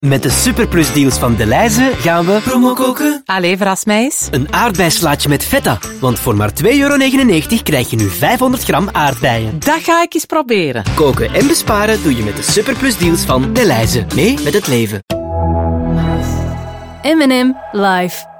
Met de superplusdeals van Delhaize gaan we promo koken. Allee, verras mij eens. Een aardbeislaatje met feta. Want voor maar €2,99 krijg je nu 500 gram aardbeien. Dat ga ik eens proberen. Koken en besparen doe je met de superplusdeals van Delhaize. Mee met het leven. M&M live.